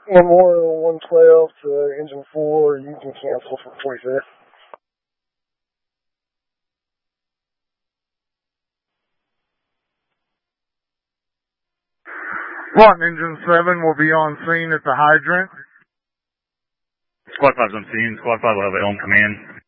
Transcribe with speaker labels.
Speaker 1: One more 112 to engine 4, you can cancel for 45th.
Speaker 2: Squad engine 7 will be on scene at the hydrant.
Speaker 3: Squad 5's on scene. Squad 5 will have Elm command.